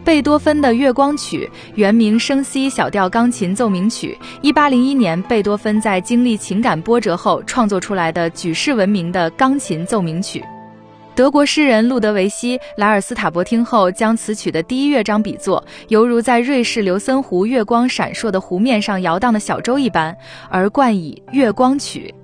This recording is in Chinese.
贝多芬的《月光曲》原名升 C 小调钢琴奏鸣曲，1801年贝多芬在经历情感波折后创作出来的举世闻名的钢琴奏鸣曲。德国诗人路德维希·莱尔斯塔伯听后，将此曲的第一乐章比作犹如在瑞士琉森湖月光闪烁的湖面上摇荡的小舟一般，而冠以《月光曲》。